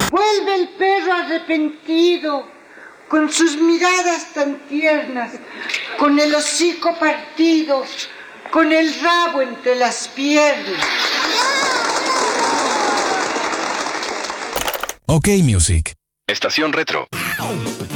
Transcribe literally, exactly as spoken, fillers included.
Vuelve el perro arrepentido, con sus miradas tan tiernas, con el hocico partido, con el rabo entre las piernas. Ok Music. Estación Retro.